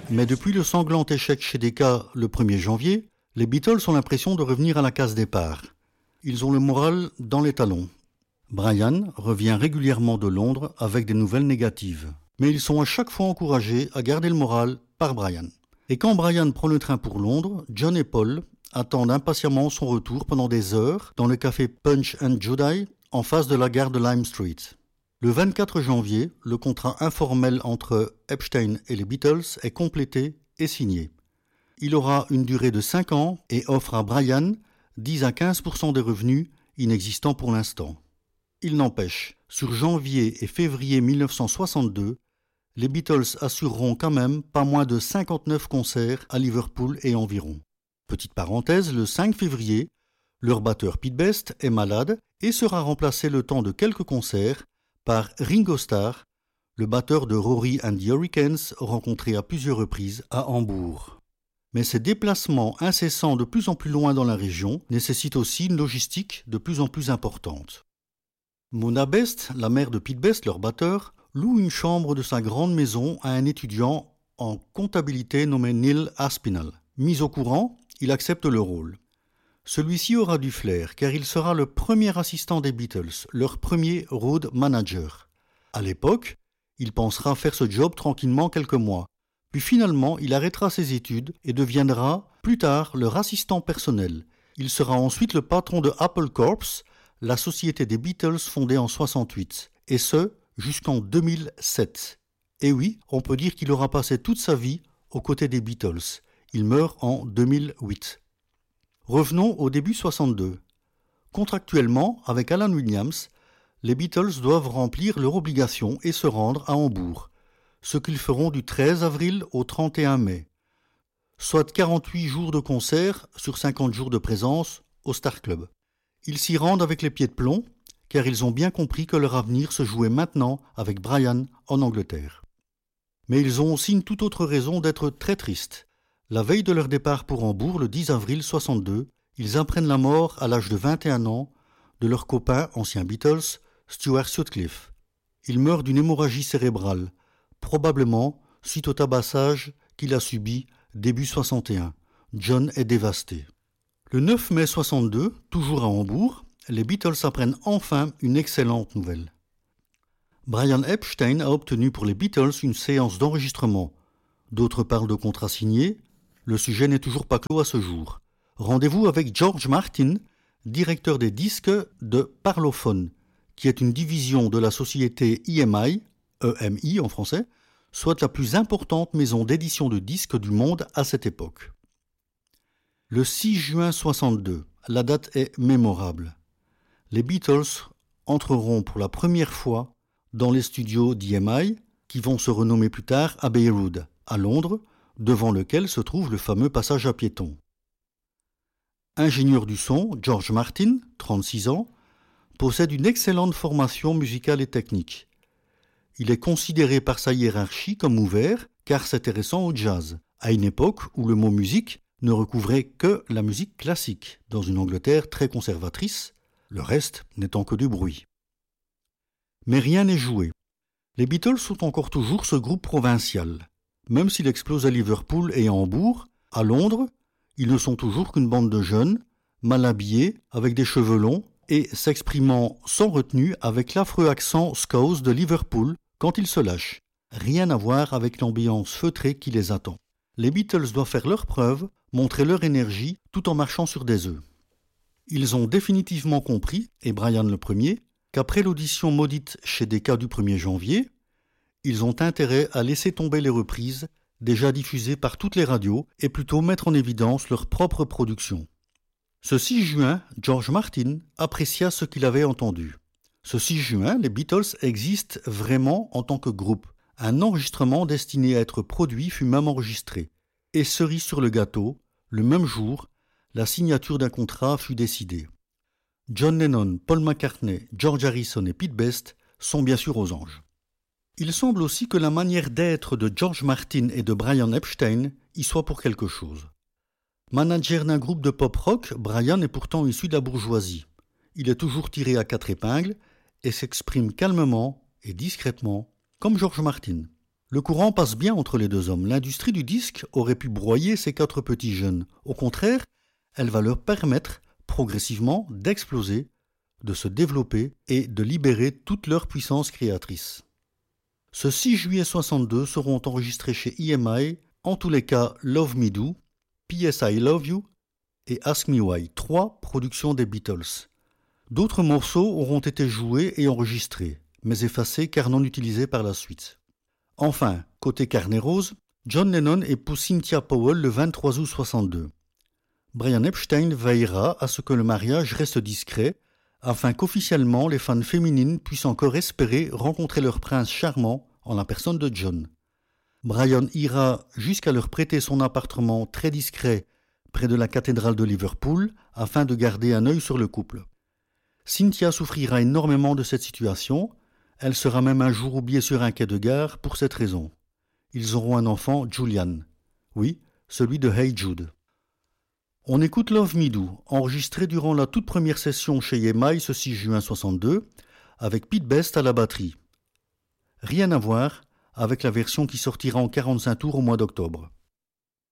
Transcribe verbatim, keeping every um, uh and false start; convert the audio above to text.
Mais depuis le sanglant échec chez Decca le premier janvier, les Beatles ont l'impression de revenir à la case départ. Ils ont le moral dans les talons. Brian revient régulièrement de Londres avec des nouvelles négatives. Mais ils sont à chaque fois encouragés à garder le moral par Brian. Et quand Brian prend le train pour Londres, John et Paul attendent impatiemment son retour pendant des heures dans le café Punch and Judy en face de la gare de Lime Street. Le vingt-quatre janvier, le contrat informel entre Epstein et les Beatles est complété et signé. Il aura une durée de cinq ans et offre à Brian dix à quinze pour cent des revenus inexistants pour l'instant. Il n'empêche, sur janvier et février mille neuf cent soixante-deux, les Beatles assureront quand même pas moins de cinquante-neuf concerts à Liverpool et environ. Petite parenthèse, le cinq février, leur batteur Pete Best est malade et sera remplacé le temps de quelques concerts par Ringo Starr, le batteur de Rory and the Hurricanes rencontré à plusieurs reprises à Hambourg. Mais ces déplacements incessants de plus en plus loin dans la région nécessitent aussi une logistique de plus en plus importante. Mona Best, la mère de Pete Best, leur batteur, loue une chambre de sa grande maison à un étudiant en comptabilité nommé Neil Aspinall. Mis au courant, il accepte le rôle. Celui-ci aura du flair car il sera le premier assistant des Beatles, leur premier road manager. À l'époque, il pensera faire ce job tranquillement quelques mois. Puis finalement, il arrêtera ses études et deviendra plus tard leur assistant personnel. Il sera ensuite le patron de Apple Corps, la société des Beatles fondée en soixante-huit, et ce, jusqu'en deux mille sept. Et oui, on peut dire qu'il aura passé toute sa vie aux côtés des Beatles. Il meurt en deux mille huit. Revenons au début soixante-deux. Contractuellement, avec Alan Williams, les Beatles doivent remplir leur obligation et se rendre à Hambourg, ce qu'ils feront du treize avril au trente et un mai, soit quarante-huit jours de concert sur cinquante jours de présence au Star Club. Ils s'y rendent avec les pieds de plomb, car ils ont bien compris que leur avenir se jouait maintenant avec Brian en Angleterre. Mais ils ont aussi une toute autre raison d'être très tristes. La veille de leur départ pour Hambourg, le dix avril soixante-deux, ils apprennent la mort à l'âge de vingt et un ans de leur copain, ancien Beatles, Stuart Sutcliffe. Il meurt d'une hémorragie cérébrale, probablement suite au tabassage qu'il a subi début soixante et un. John est dévasté. Le neuf mai soixante-deux, toujours à Hambourg, les Beatles apprennent enfin une excellente nouvelle. Brian Epstein a obtenu pour les Beatles une séance d'enregistrement. D'autres parlent de contrats signés. Le sujet n'est toujours pas clos à ce jour. Rendez-vous avec George Martin, directeur des disques de Parlophone, qui est une division de la société E M I, E M I en français, soit la plus importante maison d'édition de disques du monde à cette époque. Le six juin soixante-deux, la date est mémorable. Les Beatles entreront pour la première fois dans les studios d'E M I, qui vont se renommer plus tard Abbey Road, à Londres, devant lequel se trouve le fameux passage à piétons. Ingénieur du son, George Martin, trente-six ans, possède une excellente formation musicale et technique. Il est considéré par sa hiérarchie comme ouvert car s'intéressant au jazz, à une époque où le mot musique ne recouvrait que la musique classique, dans une Angleterre très conservatrice, le reste n'étant que du bruit. Mais rien n'est joué. Les Beatles sont encore toujours ce groupe provincial. Même s'il explose à Liverpool et à Hambourg, à Londres, ils ne sont toujours qu'une bande de jeunes, mal habillés, avec des cheveux longs, et s'exprimant sans retenue avec l'affreux accent scouse de Liverpool quand ils se lâchent. Rien à voir avec l'ambiance feutrée qui les attend. Les Beatles doivent faire leurs preuves, montrer leur énergie, tout en marchant sur des œufs. Ils ont définitivement compris, et Brian le premier, qu'après l'audition maudite chez Decca du premier janvier, ils ont intérêt à laisser tomber les reprises déjà diffusées par toutes les radios et plutôt mettre en évidence leur propre production. Ce six juin, George Martin apprécia ce qu'il avait entendu. Ce six juin, les Beatles existent vraiment en tant que groupe. Un enregistrement destiné à être produit fut même enregistré. Et cerise sur le gâteau, le même jour, la signature d'un contrat fut décidée. John Lennon, Paul McCartney, George Harrison et Pete Best sont bien sûr aux anges. Il semble aussi que la manière d'être de George Martin et de Brian Epstein y soit pour quelque chose. Manager d'un groupe de pop-rock, Brian est pourtant issu de la bourgeoisie. Il est toujours tiré à quatre épingles et s'exprime calmement et discrètement, comme George Martin. Le courant passe bien entre les deux hommes. L'industrie du disque aurait pu broyer ces quatre petits jeunes. Au contraire, elle va leur permettre progressivement d'exploser, de se développer et de libérer toute leur puissance créatrice. Ce six juillet soixante-deux seront enregistrés chez E M I, en tous les cas Love Me Do, P S I Love You et Ask Me Why, trois productions des Beatles. D'autres morceaux auront été joués et enregistrés, mais effacés car non utilisés par la suite. Enfin, côté carnet rose, John Lennon épouse Cynthia Powell le vingt-trois août soixante-deux. Brian Epstein veillera à ce que le mariage reste discret, afin qu'officiellement les fans féminines puissent encore espérer rencontrer leur prince charmant en la personne de John. Brian ira jusqu'à leur prêter son appartement très discret près de la cathédrale de Liverpool afin de garder un œil sur le couple. Cynthia souffrira énormément de cette situation, elle sera même un jour oubliée sur un quai de gare pour cette raison. Ils auront un enfant, Julian. Oui, celui de Hey Jude. On écoute Love Me Do, enregistré durant la toute première session chez E M I ce six juin soixante-deux, avec Pete Best à la batterie. Rien à voir avec la version qui sortira en quarante-cinq tours au mois d'octobre.